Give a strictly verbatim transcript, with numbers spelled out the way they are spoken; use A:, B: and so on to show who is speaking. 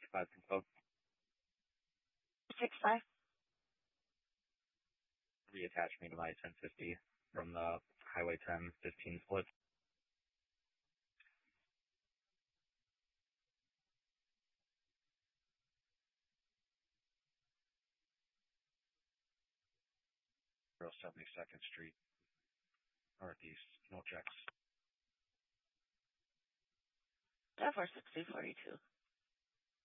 A: five info.
B: Six five.
A: Reattach me to my ten fifty from the Highway ten fifteen split. seventy-second Street, Northeast, no checks.
B: Four sixty forty two.